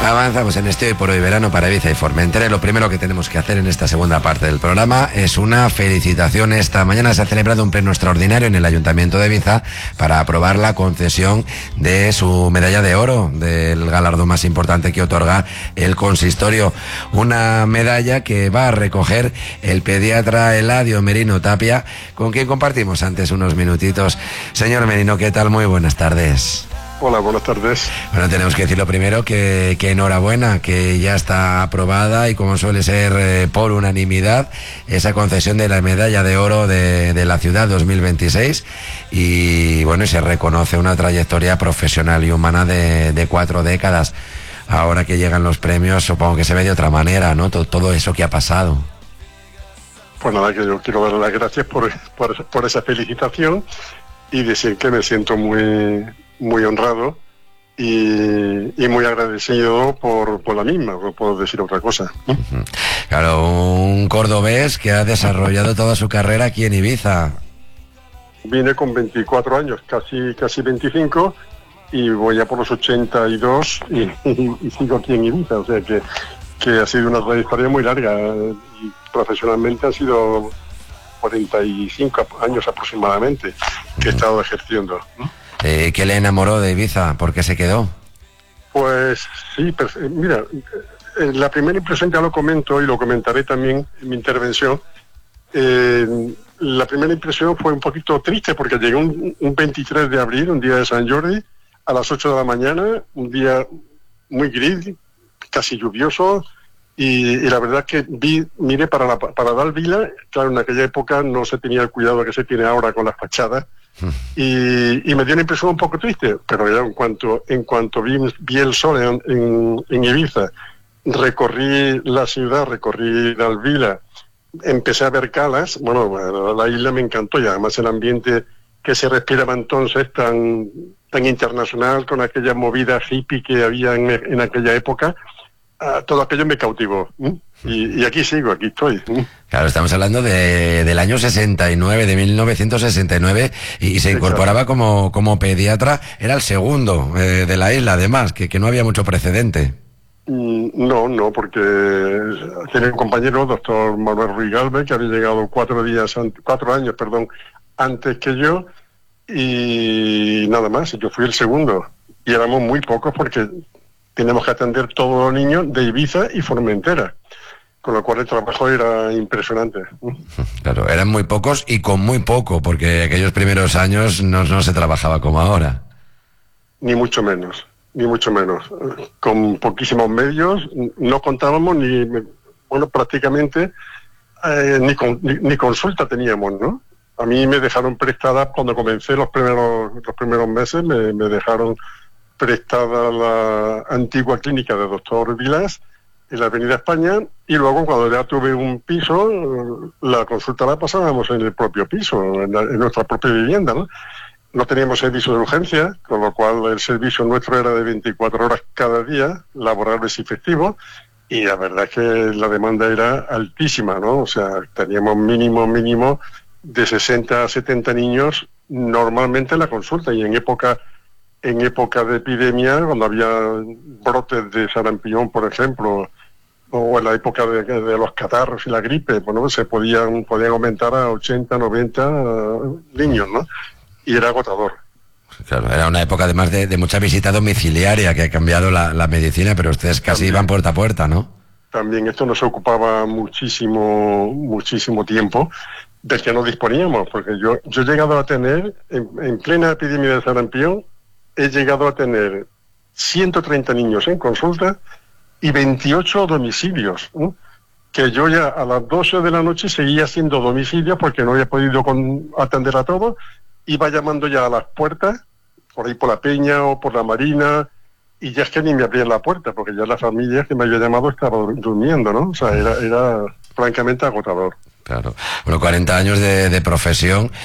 Avanzamos en este Hoy por Hoy Verano para Ibiza y Formentera. Lo primero que tenemos que hacer en esta segunda parte del programa es una felicitación. Esta mañana se ha celebrado un pleno extraordinario en el Ayuntamiento de Ibiza para aprobar la concesión de su medalla de oro, del galardón más importante que otorga el consistorio. Una medalla que va a recoger el pediatra Eladio Merino Tapia, con quien compartimos antes unos minutitos. Señor Merino, ¿qué tal? Muy buenas tardes. Hola, buenas tardes. Bueno, tenemos que decir lo primero que enhorabuena, que ya está aprobada y como suele ser por unanimidad esa concesión de la medalla de oro de la ciudad 2026 y bueno, y se reconoce una trayectoria profesional y humana de 4 décadas. Ahora que llegan los premios, supongo que se ve de otra manera, ¿no? Todo eso que ha pasado. Pues nada, que yo quiero dar las gracias por esa felicitación y decir que me siento muy honrado y muy agradecido por la misma, no puedo decir otra cosa. Claro, un cordobés que ha desarrollado toda su carrera aquí en Ibiza. Vine con 24 años, casi 25, y voy a por los 82 y sigo aquí en Ibiza, o sea que ha sido una trayectoria muy larga y profesionalmente han sido 45 años aproximadamente que he estado ejerciendo, ¿no? ¿Qué le enamoró de Ibiza? ¿Por qué se quedó? Pues sí, mira, la primera impresión ya lo comento y lo comentaré también en mi intervención. La primera impresión fue un poquito triste porque llegué un 23 de abril, un día de San Jordi, a las 8 de la mañana, un día muy gris, casi lluvioso, y la verdad que miré para dar Vila. Claro, en aquella época no se tenía el cuidado que se tiene ahora con las fachadas, y me dio una impresión un poco triste, pero ya en cuanto vi el sol en Ibiza, recorrí la ciudad, recorrí Dalvila, empecé a ver calas. Bueno, la isla me encantó y además el ambiente que se respiraba entonces tan internacional, con aquella movida hippie que había en aquella época. Todo aquello me cautivó. Y aquí sigo, aquí estoy. Claro, estamos hablando del año 69, de 1969, y se incorporaba como pediatra. Era el segundo de la isla, además, que no había mucho precedente. No, porque tenía un compañero, doctor Manuel Ruiz Galvez, que había llegado 4 años antes que yo, y nada más, yo fui el segundo. Y éramos muy pocos porque tenemos que atender todos los niños de Ibiza y Formentera, con lo cual el trabajo era impresionante. Claro, eran muy pocos y con muy poco, porque aquellos primeros años no se trabajaba como ahora. Ni mucho menos. Con poquísimos medios, no contábamos prácticamente ni consulta teníamos, ¿no? A mí me dejaron prestada, cuando comencé los primeros meses, me dejaron prestada la antigua clínica del doctor Vilas en la Avenida España, y luego cuando ya tuve un piso, la consulta la pasábamos en el propio piso, en nuestra propia vivienda, ¿no? No teníamos servicio de urgencia, con lo cual el servicio nuestro era de 24 horas cada día, laborables y festivos, y la verdad es que la demanda era altísima, ¿no? O sea, teníamos mínimo de 60 a 70 niños normalmente en la consulta, y en época de epidemia, cuando había brotes de sarampión, por ejemplo, o en la época de los catarros y la gripe, bueno, se podían aumentar a 80, 90 niños, ¿no? Y era agotador. Claro, era una época además de mucha visita domiciliaria, que ha cambiado la medicina, pero ustedes casi iban puerta a puerta, ¿no? También esto nos ocupaba muchísimo tiempo del que no disponíamos, porque yo he llegado a tener, en plena epidemia de sarampión, he llegado a tener 130 niños en consulta y 28 domicilios, ¿no? Que yo ya a las 12 de la noche seguía haciendo domicilios porque no había podido atender a todos. Iba llamando ya a las puertas, por ahí por la Peña o por la Marina, y ya es que ni me abrían la puerta, porque ya la familia que me había llamado estaba durmiendo, ¿no? O sea, era francamente agotador. Claro. Bueno, 40 años de profesión